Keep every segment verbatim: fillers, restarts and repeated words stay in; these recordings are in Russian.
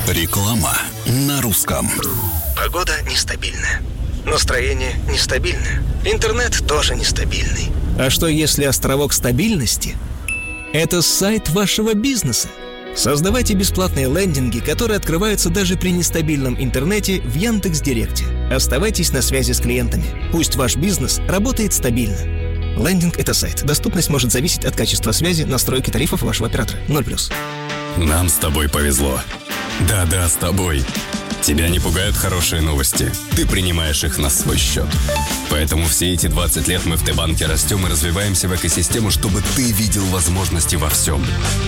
Реклама на русском. Погода нестабильная. Настроение нестабильное. Интернет тоже нестабильный. А что если островок стабильности – это сайт вашего бизнеса? Создавайте бесплатные лендинги, которые открываются даже при нестабильном интернете в Яндекс.Директе. Оставайтесь на связи с клиентами. Пусть ваш бизнес работает стабильно. Лендинг – это сайт. Доступность может зависеть от качества связи, настройки тарифов вашего оператора. ноль плюс. Нам с тобой повезло. Да-да, с тобой. Тебя не пугают хорошие новости. Ты принимаешь их на свой счет. Поэтому все эти двадцать лет мы в Т-банке растем и развиваемся в экосистему, чтобы ты видел возможности во всем.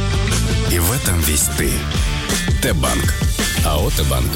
И в этом весь ты. Т-банк. АО «Т-банк».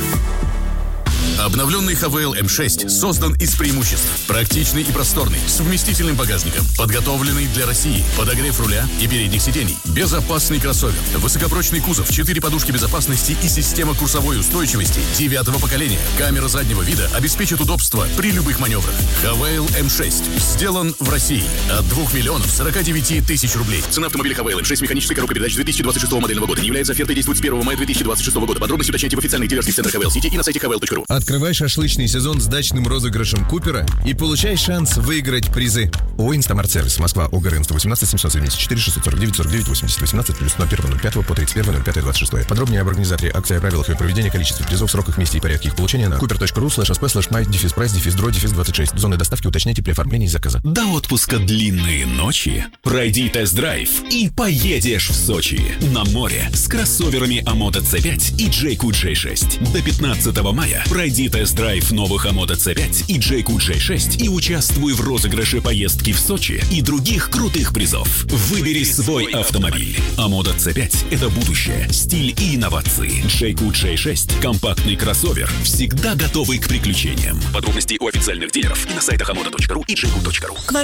Обновленный ХВЛ эм шесть создан из преимуществ. Практичный и просторный, с вместительным багажником, подготовленный для России, подогрев руля и передних сидений, безопасный кроссовер, высокопрочный кузов, четыре подушки безопасности и система курсовой устойчивости девятого поколения. Камера заднего вида обеспечит удобство при любых маневрах. ХВЛ эм шесть сделан в России от двух миллионов сорока девяти тысяч рублей. Цена автомобиля ХВЛ эм шесть механической коробкой передач две тысячи двадцать шестого модельного года не является офертой, действует с первого мая две тысячи двадцать шестого года. Подробности уточняйте в официальных дилерских центрах ХВЛ сети и на сайте хвл точка ру. Открывай шашлычный сезон с дачным розыгрышем Купера и получай шанс выиграть призы. ООО «Инстамарт-сервис», Москва, ОГРН сто восемнадцать семьсот семьдесят четыре шестьсот сорок девять сорок девять восемьдесят восемнадцать плюс ноль первого ноль пятого по тридцать первое ноль пятое двадцать шестое. Подробнее об организаторе акции, о правилах ее проведения, количестве призов, сроках, месте и порядке их получения на купер точка ру слэш асп слэш май дефис прайс дефис дро дефис двадцать шесть. Зоны доставки уточняйте при оформлении заказа. До отпуска длинные ночи. Пройди тест-драйв и поедешь в Сочи. На море с кроссоверами Амота Си пять и Джейку Джей шесть. До пятнадцатого мая пройди тест-драйв новых Амота Си пять и Джейку Джей шесть и участвуй в розыгрыше поездки в Сочи и других крутых призов. Выбери свой автомобиль. Амота Си пять – это будущее, стиль и инновации. Джейку Джей шесть – компактный кроссовер, всегда готовый к приключениям. Подробности у официальных дилеров и на сайтах амота точка ру и джейку точка ру.